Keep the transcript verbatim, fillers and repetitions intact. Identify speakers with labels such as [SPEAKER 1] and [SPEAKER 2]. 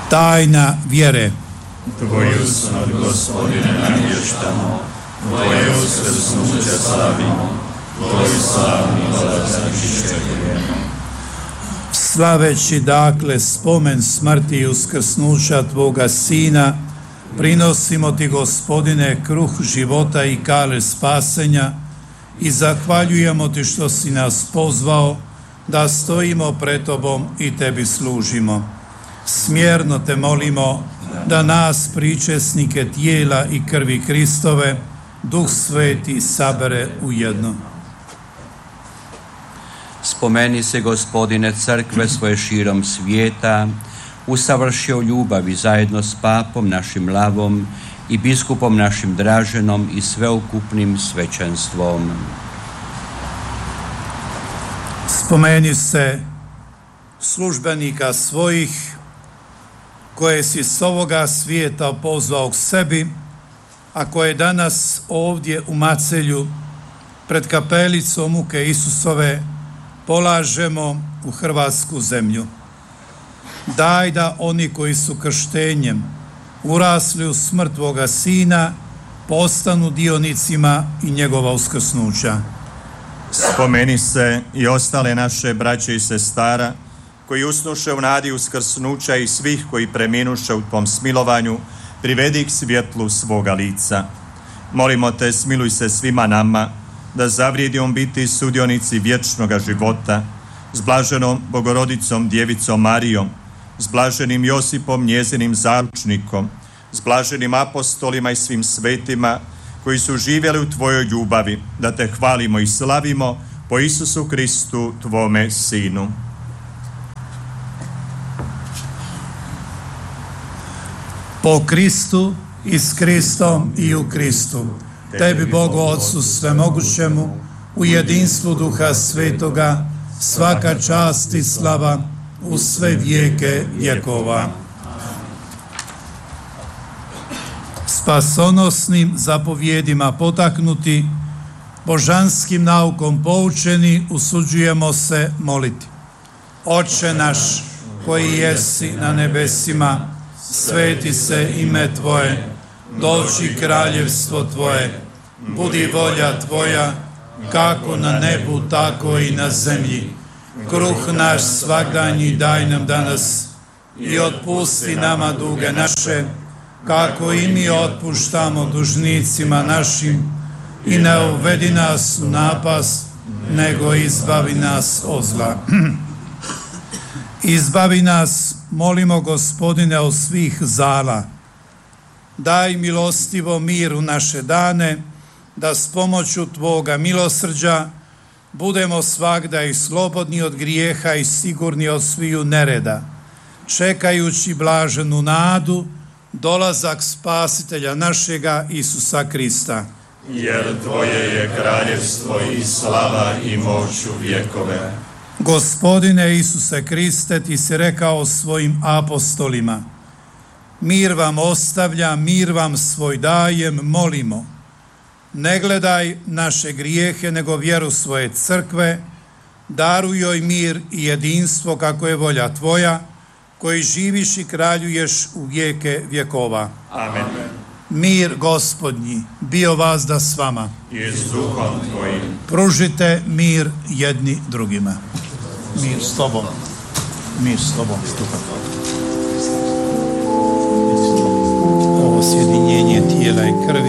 [SPEAKER 1] Tajna vjere.
[SPEAKER 2] Tvoju smrt, Gospodine, navještamo, Tvoje uskrsnuće slavimo, Tvoj slavni dolazak iščekujemo.
[SPEAKER 1] Slaveći dakle spomen smrti i uskrsnuća Tvoga Sina, prinosimo Ti, Gospodine, kruh života i kale spasenja i zahvaljujemo Ti što si nas pozvao da stojimo pred Tobom i Tebi služimo. Smjerno Te molimo da nas, pričesnike tijela i krvi Kristove, Duh Sveti sabere u jedno.
[SPEAKER 3] Spomeni se, Gospodine, crkve svoje širom svijeta, usavršio ljubavi zajedno s papom našim Lavom i biskupom našim Draženom i sveukupnim svećenstvom.
[SPEAKER 1] Spomeni se službenika svojih koje si s ovoga svijeta pozvao k sebi, a koje danas ovdje u Macelju pred kapelicom muke Isusove polažemo u hrvatsku zemlju. Daj da oni koji su krštenjem urasli u smrt Tvoga Sina postanu dionicima i njegova uskrsnuća.
[SPEAKER 2] Spomeni se i ostale naše braće i sestara koji usnuše u nadi uskrsnuća i svih koji preminuše u Tvom smilovanju, privedi k svjetlu svoga lica. Molimo Te, smiluj se svima nama, da zavrijedimo biti sudionici vječnoga života, s blaženom Bogorodicom Djevicom Marijom, s blaženim Josipom, njezinim zaručnikom, s blaženim apostolima i svim svetima koji su živjeli u Tvojoj ljubavi, da Te hvalimo i slavimo po Isusu Kristu, Tvome Sinu.
[SPEAKER 1] Po Kristu i s Kristom i u Kristu, Tebi, Bogu Otcu svemogućemu, u jedinstvu Duha Svetoga, svaka čast i slava u sve vijeke vjekova. Spasonosnim zapovjedima potaknuti, božanskim naukom poučeni, usuđujemo se moliti. Oče naš, koji jesi na nebesima, sveti se ime Tvoje, doći kraljevstvo Tvoje, budi volja Tvoja, kako na nebu, tako i na zemlji. Kruh naš svagdanji daj nam danas i otpusti nama duge naše, kako i mi otpuštamo dužnicima našim, i ne uvedi nas u napast, nego izbavi nas od zla. Izbavi nas, molimo, Gospodine, od svih zala. Daj milostivo mir u naše dane, da s pomoću Tvoga milosrđa budemo svagda i slobodni od grijeha i sigurni od sviju nereda, čekajući blaženu nadu, dolazak Spasitelja našega Isusa Krista.
[SPEAKER 2] Jer Tvoje je kraljevstvo i slava i moć u vjekove.
[SPEAKER 1] Gospodine Isuse Kriste, Ti si rekao svojim apostolima: mir vam ostavljam, mir vam svoj dajem, molimo. Ne gledaj naše grijehe, nego vjeru svoje crkve, daruj joj mir i jedinstvo kako je volja Tvoja, koji živiš i kraljuješ u vijeke vjekova.
[SPEAKER 2] Amen.
[SPEAKER 1] Mir Gospodnji bio vas da s vama.
[SPEAKER 2] I s duhom Tvojim.
[SPEAKER 1] Pružite mir jedni drugima. Mir s Tobom. Mir s Tobom. Ovo sjedinjenje tijela i krvi